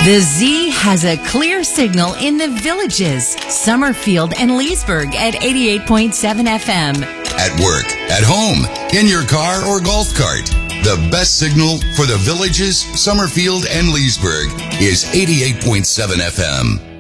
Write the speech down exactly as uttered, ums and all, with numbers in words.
The Z has a clear signal in the Villages, Summerfield and Leesburg at eighty-eight point seven F M. At work, at home, in your car or golf cart. The best signal for the Villages, Summerfield, and Leesburg is eighty-eight point seven F M.